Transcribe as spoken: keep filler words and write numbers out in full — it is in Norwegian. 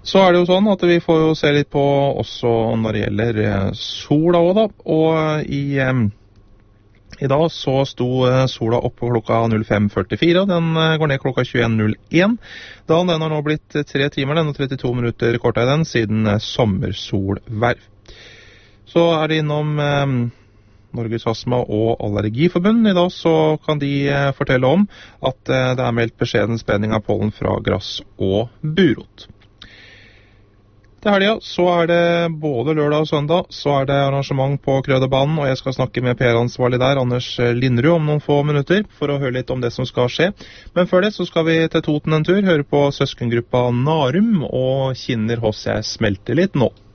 Så er det jo sånn at vi får jo se litt på også når det gjelder sola også da, og i, eh, i dag så sto sola opp på klokka fem førtifire, den går ned klokka tjueen null én. Da den har nå blitt tre timer, den og trettito minutter kortere den, siden sommersolverv. Så er det innom eh, Norges Astma- og Allergiforbund. I dag så kan de eh, fortelle om at eh, det er meldt beskjeden spredning av pollen fra grass og burot. Til helga så er det både lørdag og søndag, så er det arrangement på Krøderbanen, og jeg skal snakke med P R-ansvarlig der, Anders Linderud, om noen få minutter, for å høre litt om det som skal skje. Men før det så skal vi til Toten en tur, høre på søskengruppa Narum, og kinner hos jeg smelter litt nå.